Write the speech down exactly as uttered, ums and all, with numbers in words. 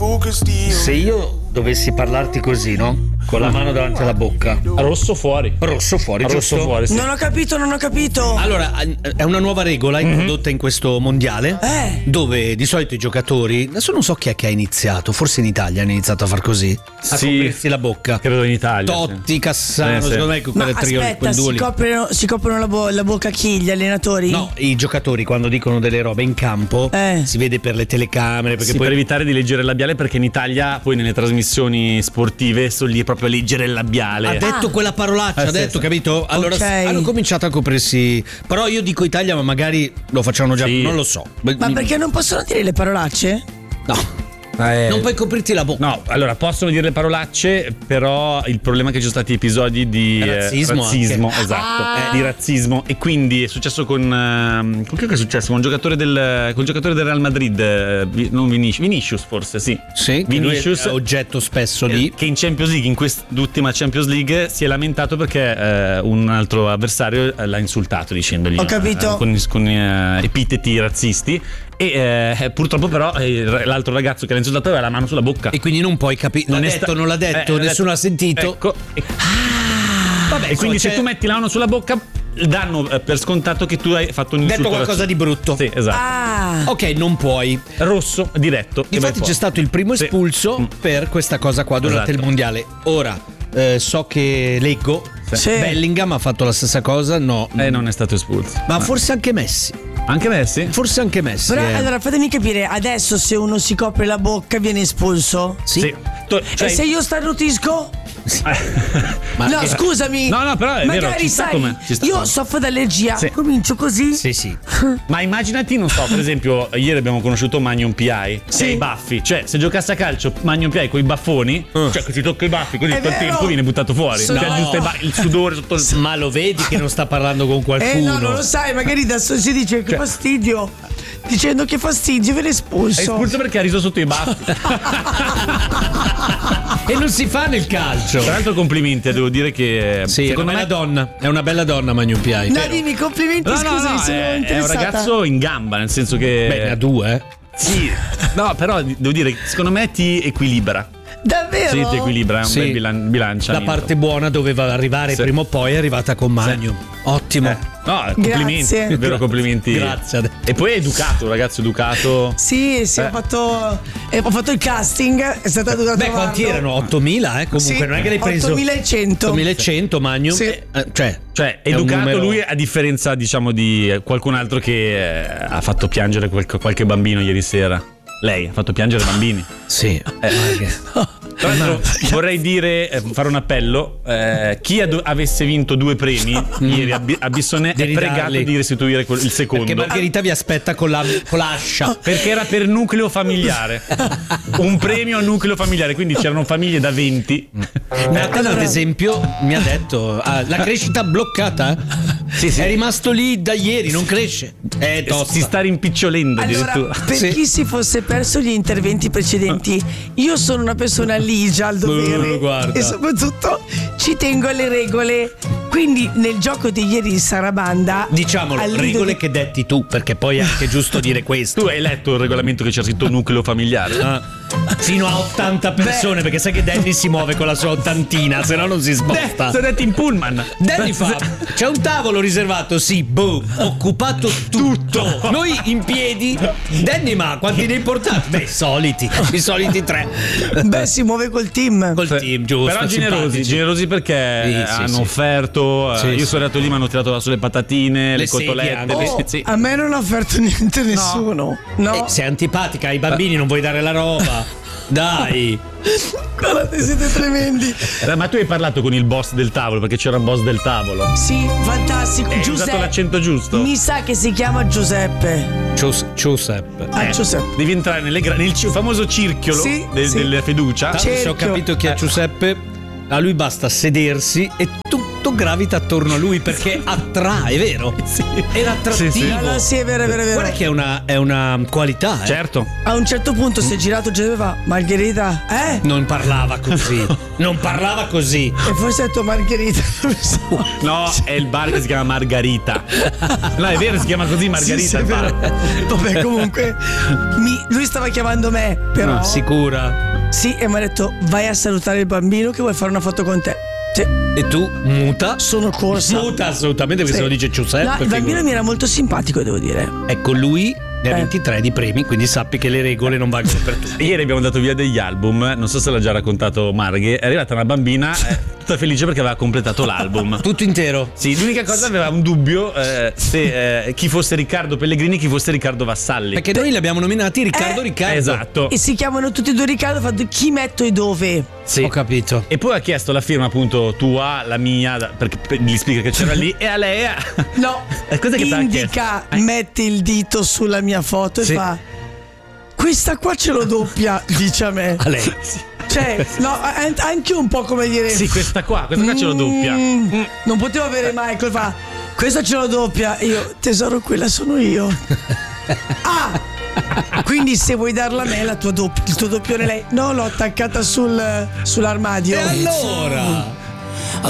Se io dovessi parlarti così, no? Con la mano davanti alla bocca. Rosso fuori. Rosso fuori, Rosso giusto? fuori, sì. Non ho capito, non ho capito. Allora, è una nuova regola introdotta in questo mondiale, Eh. dove di solito i giocatori, adesso non so chi è che ha iniziato, forse in Italia hanno iniziato a far così, a Sì. coprirsi la bocca. Credo in Italia. Totti, Cassano, Eh, sì. secondo me con Ma quel trio, aspetta, quel duo si lì. coprono, si coprono la, bo- la bocca chi? Gli allenatori? No, i giocatori quando dicono delle robe in campo Eh. si vede per le telecamere, perché Sì, poi per evitare di leggere il labiale, perché in Italia poi nelle trasmissioni sportive sono lì proprio a leggere il labiale. ha detto Ah. quella parolaccia, Eh, ha sì, detto, sì. capito? Allora Ok. hanno cominciato a coprirsi. Però io dico Italia, ma magari lo facciano già, Sì. non lo so. Ma perché non possono dire le parolacce? No, Eh. non puoi coprirti la bocca. No, allora possono dire le parolacce, però il problema è che ci sono stati episodi di eh, Razzismo razzismo, anche. esatto, Ah. eh, di razzismo, e quindi è successo con ehm, con chi è successo? Con un giocatore del con un giocatore del Real Madrid, eh, Vi- non Vinicius, Vinicius forse, sì. Sì, che lui Vinicius è oggetto spesso eh, di che in Champions League, in quest'ultima Champions League, si è lamentato perché eh, un altro avversario eh, l'ha insultato dicendogli Ho capito. eh, con, con eh, epiteti razzisti, e eh, purtroppo però eh, l'altro ragazzo che l'ha insultato aveva la mano sulla bocca. e quindi non puoi capire. L'ha Non è detto, sta- non l'ha detto, eh, nessuno ha sentito. Ecco. E, Vabbè, e quindi insomma, se c'è- tu metti la mano sulla bocca, danno eh, per scontato che tu hai fatto un insulto detto qualcosa di brutto. Sì, esatto. Ah. Ok, non puoi. Rosso, diretto. e vai Infatti fuori. c'è stato il primo Sì. espulso Mm. per questa cosa qua durante Esatto. il mondiale. Ora eh, so che leggo Sì. Bellingham ha fatto la stessa cosa. No, Eh, non è stato espulso. ma forse anche Messi. Anche Messi? Forse anche Messi. Però eh. allora fatemi capire, adesso se uno si copre la bocca viene espulso? Sì. Tu- cioè- E se io starnutisco? Ma no, che- scusami. No, no, però è vero, magari ci sta sai, come- ci sta io come. soffro d'allergia, Sì. comincio così. Sì, sì. Ma immaginati, non so, per esempio, ieri abbiamo conosciuto Magnum P I, Sì. che ha i baffi. Cioè, se giocasse a calcio Magnum P I con i baffoni, cioè che ti tocca i baffi, così È col vero. tempo viene buttato fuori. Sì. Cioè, No. giusto i ba- il sudore sotto il. Ma lo vedi che non sta parlando con Eh qualcuno? no, non lo sai, magari adesso si dice Cioè che fastidio. Dicendo che fastidio viene È espulso. espulso perché ha riso sotto i baffi. E non si fa nel calcio. Tra l'altro, complimenti, devo dire che. Sì, secondo è una me. bella donna. È una bella donna Magnum P I. No, dimmi complimenti, No, no, scusami, no, sono è, è un interessata. ragazzo in gamba, nel senso che. Beh, ne ha due, eh. Sì, no, però devo dire, secondo me ti equilibra. Davvero? Sì, ti equilibra, è un Sì. bel bilan- bilanciamento. La parte buona doveva arrivare Sì. prima o poi, è arrivata con Magnum. Ottimo. Eh, no, complimenti, Grazie. vero, complimenti. Grazie. E poi è educato, un ragazzo educato. Sì, sì, Eh. ho fatto eh, ho fatto il casting, è stata dura Beh, quanti erano? ottomila, eh? Comunque, Sì, non è che l'hai preso. ottomilacento. ottomilacento Magnum. Sì. Eh, cioè, Cioè, è un educato numero- lui, a differenza, diciamo, di qualcun altro che eh, ha fatto piangere quel- qualche bambino ieri sera. Lei ha fatto piangere bambini. Sì. Tra l'altro, vorrei dire, eh, fare un appello: eh, chi ad- avesse vinto due premi ieri a, Bi- a Bissonnet Di è pregato ridarli. di restituire quel- il secondo. Perché Margherita vi aspetta con la con l'ascia. Perché era per nucleo familiare. Un premio al nucleo familiare, quindi c'erano famiglie da venti. Nathan, ad esempio, mi ha detto: ah, la crescita bloccata. Sì, sì. È rimasto lì da ieri, non cresce. È tosta. Si sta rimpicciolendo Allora, addirittura. per Sì. chi si fosse perso gli interventi precedenti, io sono una persona ligia al dovere Uh, guarda. e soprattutto ci tengo alle regole. Quindi nel gioco di ieri di Sarabanda, Diciamolo, al lido regole di- che detti tu, perché poi è anche giusto dire questo. Tu hai letto il regolamento che c'è scritto nucleo familiare? Ah, fino a ottanta persone, perché sai che Danny si muove con la sua ottantina, se no non si sposta. Sono detto in pullman. Danny fa: c'è un tavolo riservato, sì, boh, occupato tutto. Noi in piedi. Danny, ma quanti ne hai portati? Beh, i soliti, i soliti tre. Beh, si muove col team. Col team, giusto. Però generosi, simpatici. generosi perché Sì, eh, sì, hanno sì. offerto. eh, Sì, io sì. sono andato lì, mi hanno tirato sulle patatine, le, Le sedie cotolette. anche. le- Oh, sì. a me non ha offerto niente nessuno. No. Eh, sei antipatica ai bambini, non vuoi dare la roba. Dai. Guardate, siete tremendi. Eh, Ma tu hai parlato con il boss del tavolo, perché c'era un boss del tavolo. Sì, fantastico. Hai usato Giuseppe. l'accento giusto? Mi sa che si chiama Giuseppe. Gius- Giuseppe. Ah, Eh, Giuseppe. Devi entrare nelle gra- nel ci- famoso circhiolo Sì, del- sì. della fiducia. Tanto se ho cerchio. capito chi è Giuseppe, a lui basta sedersi e tutto tutto gravita attorno a lui perché attrae, è vero? Sì. Era attrattivo. Sì, sì. No, no, sì, è vero, è vero, è vero. Guarda che è una, è una qualità, eh. Certo. A un certo punto si è girato già e fa Margherita, eh? Non parlava così. Non parlava così. E forse ha detto Margherita. No, è il bar che si chiama Margarita. No, è vero, si chiama così Margarita Sì, sì, il è vero. bar. Vabbè, comunque mi- lui stava chiamando me, però Ah, sicura. sì, e mi ha detto vai a salutare il bambino che vuole fare una foto con te. Sì, E tu muta? sono corsa. Muta assolutamente perché Sì. se lo dice Giuseppe. No, il bambino figurati. mi era molto simpatico, devo dire. Ecco, lui ne ha Eh. ventitré di premi, quindi sappi che le regole non valgono per tutti. Ieri abbiamo dato via degli album, non so se l'ha già raccontato Marghe, è arrivata una bambina eh, tutta felice perché aveva completato l'album. Tutto intero. Sì, l'unica cosa aveva un dubbio eh, se eh, chi fosse Riccardo Pellegrini, chi fosse Riccardo Vassalli. Perché noi li abbiamo nominati Riccardo Eh, Riccardo. Esatto. E si chiamano tutti e due Riccardo, ha fatto chi metto e dove. Sì. Ho capito. E poi ha chiesto la firma appunto tua, la mia, da- perché per gli speaker che c'era lì, e a lei ha- No, Eh, cos'è che t'ha indica, chiesto? metti il dito sulla mia foto Sì. e fa questa qua ce l'ho doppia, dice a me. A lei. Cioè, no, an- anche un po' come dire Sì, questa qua, questa qua ce l'ho doppia. Mm, non potevo avere Michael, fa questa ce l'ho doppia. E io, tesoro, quella sono io. Ah! Quindi se vuoi darla a me la tua dopp- il tuo doppione lei. No, l'ho attaccata sul, sull'armadio. E allora?